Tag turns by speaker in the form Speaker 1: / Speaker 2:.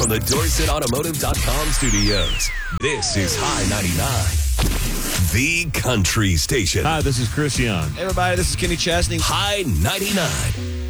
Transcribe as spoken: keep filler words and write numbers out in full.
Speaker 1: from the Dorset Automotive dot com studios, this is High ninety-nine, the country station.
Speaker 2: Hi, this is Chris Young.
Speaker 3: Hey, everybody, this is Kenny Chesney.
Speaker 1: High ninety-nine.